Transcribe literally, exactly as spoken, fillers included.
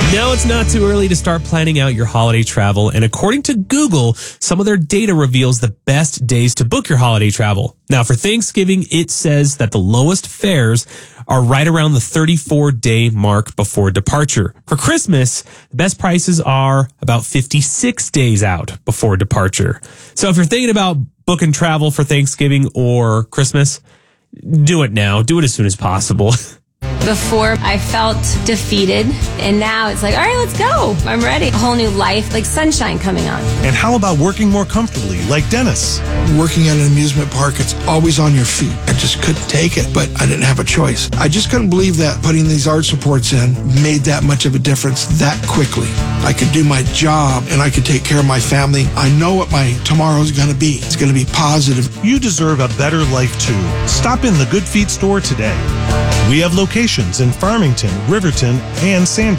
No, it's not too early to start planning out your holiday travel. And according to Google, some of their data reveals the best days to book your holiday travel. Now, for Thanksgiving, it says that the lowest fares are right around the thirty-four day mark before departure. For Christmas, the best prices are about fifty-six days out before departure. So if you're thinking about booking travel for Thanksgiving or Christmas, do it now. Do it as soon as possible. Before, I felt defeated, and now it's like, all right, let's go. I'm ready. A whole new life, like sunshine coming on. And how about working more comfortably, like Dennis? Working at an amusement park, it's always on your feet. I just couldn't take it, but I didn't have a choice. I just couldn't believe that putting these arch supports in made that much of a difference that quickly. I could do my job, and I could take care of my family. I know what my tomorrow's going to be. It's going to be positive. You deserve a better life, too. Stop in the Good Feet store today. We have locations in Farmington, Riverton, and Sandy.